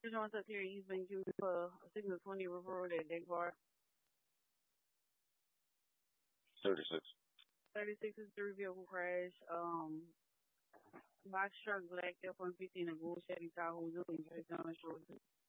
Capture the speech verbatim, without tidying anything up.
Here's one up here. You've been given for a signal twenty referral that they bar. thirty-six. thirty-six is the vehicle crash. Um, box truck black F one fifty and a gold Chevy Tahoe. Nothing on the shoulders.